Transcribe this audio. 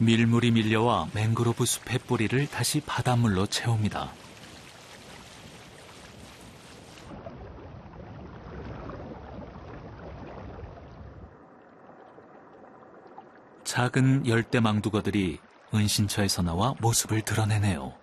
밀물이 밀려와 맹그로브 숲의 뿌리를 다시 바닷물로 채웁니다. 작은 열대 망두거들이 은신처에서 나와 모습을 드러내네요.